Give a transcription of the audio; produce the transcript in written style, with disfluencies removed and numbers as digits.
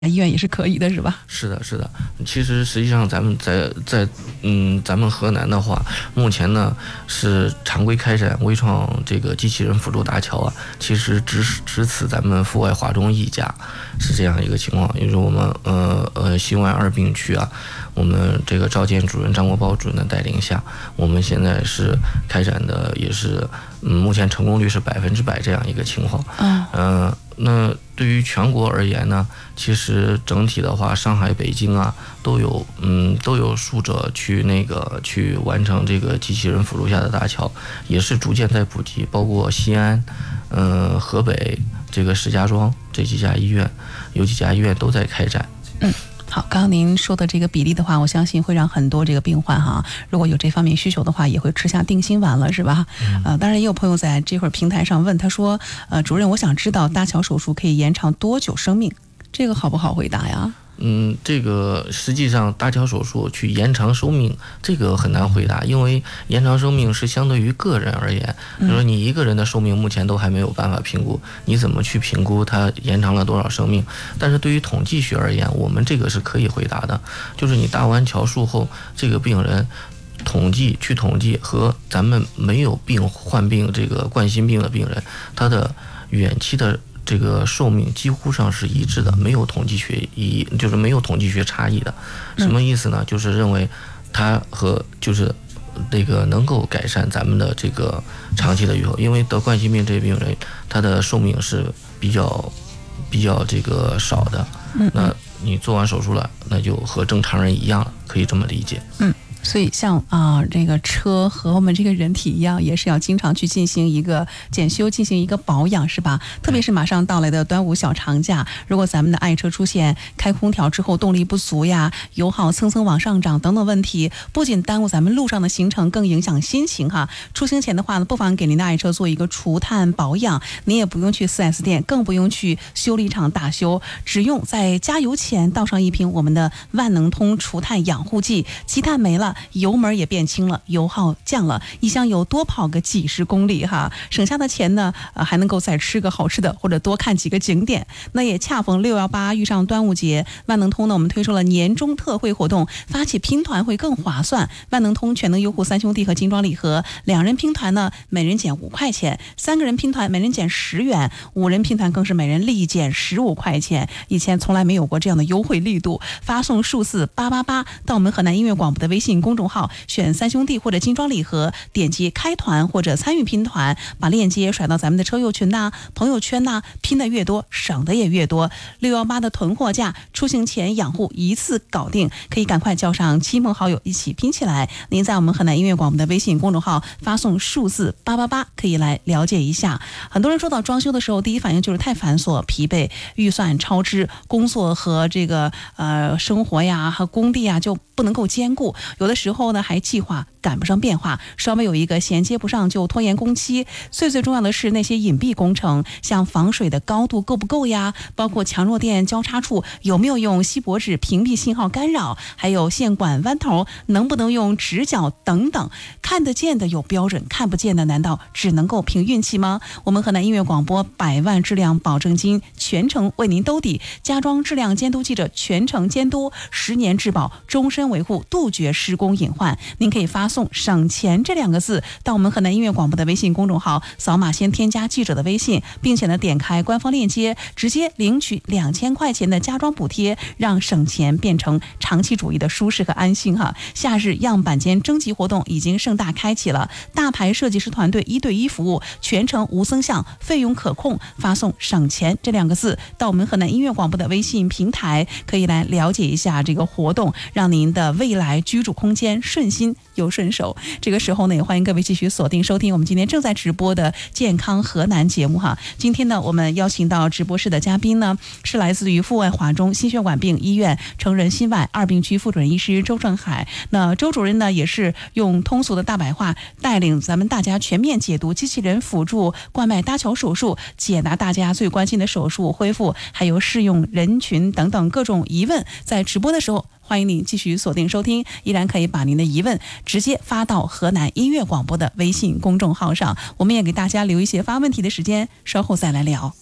医院也是可以的，是吧？ 是的，是的。其实实际上咱们咱们河南的话，目前呢是常规开展微创这个机器人辅助搭桥啊，其实只此咱们阜外华中一家，是这样一个情况。也就是我们新外2病区啊，我们这个赵健主任、张国宝主任的带领下，我们现在是开展的也是目前成功率是100%这样一个情况。那对于全国而言呢，其实整体的话，上海、北京啊都有术者去完成这个机器人辅助下的搭桥，也是逐渐在普及，包括西安、河北这个石家庄这几家医院，有几家医院都在开展。 好，刚刚您说的这个比例的话，我相信会让很多这个病患哈，如果有这方面需求的话，也会吃下定心丸了，是吧？当然也有朋友在这会儿平台上问，他说，主任，我想知道搭桥手术可以延长多久生命？这个好不好回答呀？ 这个实际上搭桥手术去延长寿命，这个很难回答，因为延长寿命是相对于个人而言，比如说你一个人的寿命目前都还没有办法评估，你怎么去评估它延长了多少生命？但是对于统计学而言，我们这个是可以回答的，就是你搭完桥术后，这个病人统计和咱们没有患病这个冠心病的病人，他的远期的这个寿命几乎上是一致的，没有统计学差异的。什么意思呢？就是认为它和就是这个能够改善咱们的这个长期的预后，因为得冠心病这些病人，他的寿命是比较这个少的。那你做完手术了，那就和正常人一样了，可以这么理解。 所以像这个车和我们这个人体一样，也是要经常去进行一个检修，进行一个保养，是吧？特别是马上到来的端午小长假，如果咱们的爱车出现开空调之后动力不足呀，油耗蹭蹭往上涨等等问题，不仅耽误咱们路上的行程，更影响心情哈。出行前的话呢，不妨给您的爱车做一个除碳保养，您也不用去 4S 店，更不用去修理厂大修，只用在加油前倒上一瓶我们的万能通除碳养护剂，积碳没了，油门也变轻了，油耗降了，一箱油多跑个几十公里哈，省下的钱呢，还能够再吃个好吃的，或者多看几个景点。那也恰逢618遇上端午节，万能通呢，我们推出了年终特惠活动，发起拼团会更划算。万能通全能优护3兄弟和精装礼盒，2人拼团呢，每人减5块钱；3个人拼团每人减10元；5人拼团更是每人立减15块钱。以前从来没有过这样的优惠力度，发送数字888到我们河南音乐广播的微信公众号，选3兄弟或者精装礼盒，点击开团或者参与拼团，把链接甩到咱们的车友群呐、朋友圈呐，拼的越多，省的也越多。618的囤货价，出行前养护一次搞定，可以赶快叫上亲朋好友一起拼起来。您在我们河南音乐广播的微信公众号发送数字888，可以来了解一下。很多人说到装修的时候，第一反应就是太繁琐、疲惫、预算超支，工作和这个生活呀和工地呀就不能够兼顾，有的时候呢还计划赶不上变化，稍微有一个衔接不上就拖延工期。最重要的是那些隐蔽工程，像防水的高度够不够呀，包括强弱电交叉处有没有用锡箔纸屏蔽信号干扰，还有线管弯头能不能用直角等等。看得见的有标准，看不见的难道只能够凭运气吗？我们河南音乐广播100万质量保证金全程为您兜底，家装质量监督记者全程监督，10年质保，终身维护，杜绝施工隐患。您可以发送省钱这2个字到我们河南音乐广播的微信公众号，扫码先添加记者的微信，并且呢点开官方链接，直接领取2000块钱的家装补贴，让省钱变成长期主义的舒适和安心哈。夏日样板间征集活动已经盛大开启了，大牌设计师团队1对1服务，全程无增项，费用可控。发送省钱这2个字到我们河南音乐广播的微信平台，可以来了解一下这个活动，让您的未来居住空间顺心又顺手。这个时候呢，也欢迎各位继续锁定收听我们今天正在直播的健康河南节目哈。今天呢，我们邀请到直播室的嘉宾呢，是来自于阜外华中心血管病医院成人心外2病区副主任医师周正海。那周主任呢，也是用通俗的大白话带领咱们大家全面解读机器人辅助冠脉搭桥手术，解答大家最关心的手术恢复还有适用人群等等各种疑问。在直播的时候，欢迎您继续锁定收听，依然可以把您的疑问直接发到河南音乐广播的微信公众号上，我们也给大家留一些发问题的时间，稍后再来聊。